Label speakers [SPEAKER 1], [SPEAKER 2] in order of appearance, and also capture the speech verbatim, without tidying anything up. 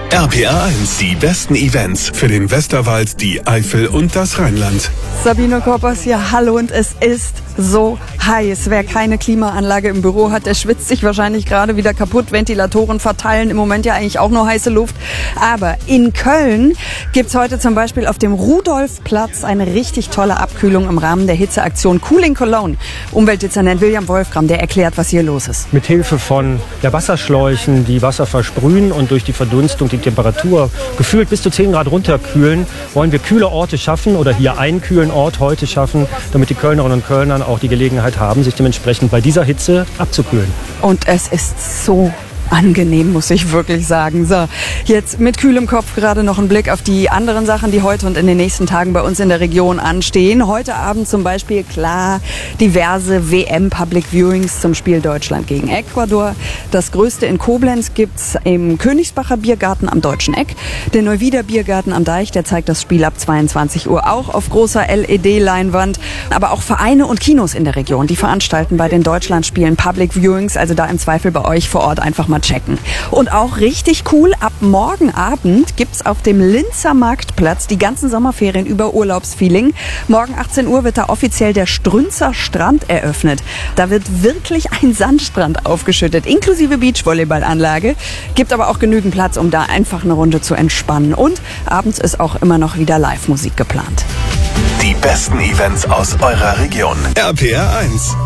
[SPEAKER 1] R P R eins, die besten Events für den Westerwald, die Eifel und das Rheinland.
[SPEAKER 2] Sabine Koppers hier, hallo, und es ist so heiß. Wer keine Klimaanlage im Büro hat, der schwitzt sich wahrscheinlich gerade wieder kaputt. Ventilatoren verteilen im Moment ja eigentlich auch nur heiße Luft. Aber in Köln gibt's heute zum Beispiel auf dem Rudolfplatz eine richtig tolle Abkühlung im Rahmen der Hitzeaktion Cooling Cologne. Umweltdezernent William Wolfgram, der erklärt, was hier los ist.
[SPEAKER 3] Mit Hilfe von ja, Wasserschläuchen, die Wasser versprühen und durch die Verdunstung die Temperatur gefühlt bis zu zehn Grad runterkühlen, wollen wir kühle Orte schaffen oder hier einen kühlen Ort heute schaffen, damit die Kölnerinnen und Kölner auch die Gelegenheit haben, sich dementsprechend bei dieser Hitze abzukühlen.
[SPEAKER 2] Und es ist so angenehm, muss ich wirklich sagen. So, jetzt mit kühlem Kopf gerade noch ein Blick auf die anderen Sachen, die heute und in den nächsten Tagen bei uns in der Region anstehen. Heute Abend zum Beispiel, klar, diverse W M-Public Viewings zum Spiel Deutschland gegen Ecuador. Das größte in Koblenz gibt's im Königsbacher Biergarten am Deutschen Eck. Der Neuwieder Biergarten am Deich, der zeigt das Spiel ab zweiundzwanzig Uhr auch auf großer L E D-Leinwand. Aber auch Vereine und Kinos in der Region, die veranstalten bei den Deutschlandspielen Public Viewings, also da im Zweifel bei euch vor Ort einfach mal checken. Und auch richtig cool, ab morgen Abend gibt's auf dem Linzer Marktplatz die ganzen Sommerferien über Urlaubsfeeling. Morgen achtzehn Uhr wird da offiziell der Strünzer Strand eröffnet. Da wird wirklich ein Sandstrand aufgeschüttet, inklusive Beachvolleyballanlage. Gibt aber auch genügend Platz, um da einfach eine Runde zu entspannen. Und abends ist auch immer noch wieder Live-Musik geplant.
[SPEAKER 1] Die besten Events aus eurer Region. R P R eins.